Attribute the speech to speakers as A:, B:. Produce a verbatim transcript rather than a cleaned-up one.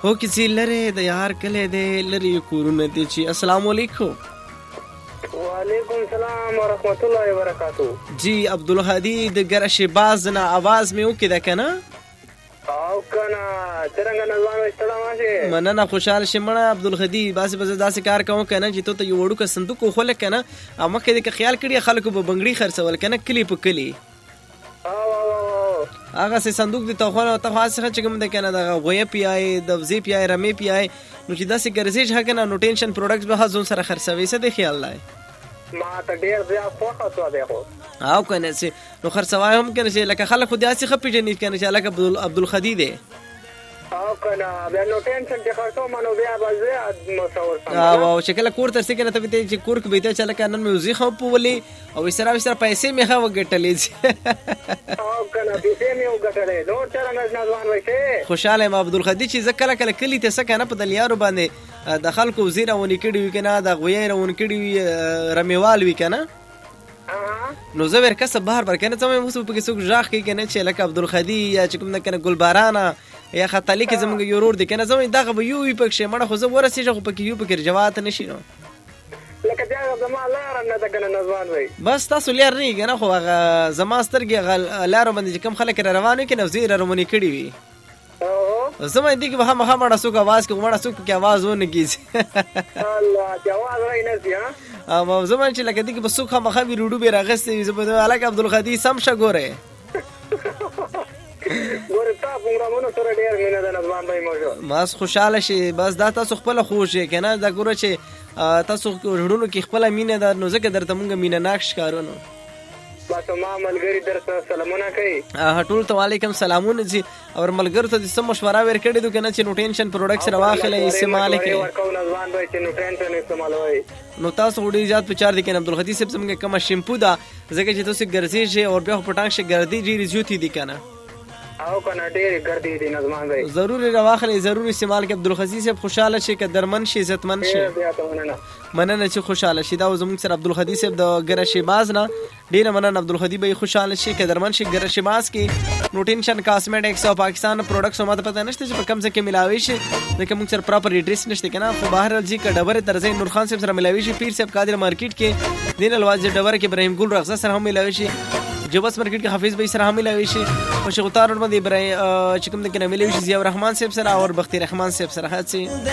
A: او کسی لره د یار کله دې لري کورونه دي چې السلام علیکم.
B: وعلیکم السلام ورحمت الله وبرکاتہ.
A: جی عبدالهادي د ګرش باز نه आवाज مې وکړه کنه
B: او کنه څنګه نظام استلا ماشه
A: مننه خوشاله شمنه عبدالهادي باسي بس داسې کار کوم کنه چې ته یو وړو ک صندوق خو لک کنه اما کې د خیال کړي خلکو به بنگړي خرڅول کنه کلی په کلی هغه سه صندوق دي ته خو ته خاصه چې کوم د کنه د غوې پی آی د وزي پی آی رمي پی آی نو چې داسې ګرځي چې کنه نو ټینشن پروډکټس به هزون سره خرڅوي څه د خیال لای
B: ما ته ډیر ځا خوخه تو دی خو
A: او کنه چې نو خرڅوای هم کنه چې لکه خلک خو داسې خپې جنې کنه چې لکه عبدالخدی دی
B: او کنه بیا نو ټینشن چې خرڅو منو بیا بازه مصور سم
A: او شکل کور تر څنګه ته ته چې کور کې بیته چې لکه نن میوزیک هم پولې او سره سره پیسې مې هغه ګټلې
B: او کنه پیسې مې وګټلې نو څنګه نازوان وشه
A: خوشاله ما عبدالخدی چې زکه کله کلی ته سکه نه په دلیارو باندې د خلکو وزیر ونی کړي وي کنه د غویر ونی کړي وي رمیوال وی کنه نو زه ور کسب بهر بر کنه ته مې مو په کې څوک ژاخ کې کنه چې لکه عبدالخدی یا چې کوم نه کنه ګلبارانه یا خطالی کې زمونږ یو رور دی کنه زمونږ دغه به یو وي پکښې مړه خو زه ورسېږه خو پکې یو پکې جوات نه شي نو
B: لکه دا زما لار نه ده کنه نظوان وای
A: بس تاسو لار نه کنه خو هغه زما سترګې هغه لارو باندې کم خلک را روان وي کنه وزیر رومنی کړي وي زما دې کې به هم هم مړه څوک आवाज کې مړه څوک کې आवाज ونه کیږي
B: الله دې आवाज راي نه سي ها
A: او زما چې لکه دې کې به څوک هم هم روډو به راغستې زما الګ عبدالخدی سم شه ګوره
B: ګوره تا پروګرامونو سره ډیر مینه ده نظام به موجو
A: بس خوشاله شي بس دا تاسو خپل خوش کنه دا ګوره چې تاسو ورونو کې خپل مینه ده نو ځکه درته مونږ مینه ناک ښکارونو
B: بس ما ملګری درته سلامونه کوي
A: ټول ته وعلیکم سلامونه جی اور ملګر ته د سم مشوره ورکړې دو کنه چې نو ټینشن پروډکټس راواخلې استعمال کړي
B: ورکو نظام به چې نو ټینشن استعمالوي
A: نو تاسو وړي زیات په چار دي کنه عبدالخدی صاحب څنګه کوم شیمپو دا ځکه چې تاسو ګرځي شي او بیا په ټانګ شي ګرځي جی ريزيوتي دي کنه
B: او کنه ډېر ګرځي دي نظمان دی
A: ضروري راواخلې ضروري استعمال کې عبدالخدی صاحب خوشاله شي که درمن شي عزتمن شي مننه چې خوشاله شي دا زموږ سره عبدالخدی صاحب د ګرشي باز نه ډیر مننه عبدالخدی به خوشاله شي که درمن شي ګرشي باز کې نو ټینشن کاسمیټکس او پاکستان پروډکټس ماته پته نشته چې په کم ځای کې ملاوي شي ځکه موږ سره پراپر ایډریس نشته کنه خو بهر ځي ک ډبره ترځي نور خان صاحب سره ملاوي شي پیر صاحب قادر مارکیټ کې دین الواز ډبره کې ابراهیم ګل رغزه سره هم ملاوي شي جوبس مارکیټ کې حافظ بھائی سره هم ملاوي شي او شغتار باندې ابراهیم چې کوم د کنه ملاوي شي ضیاء الرحمن صاحب سره او بختي رحمان صاحب سره هڅه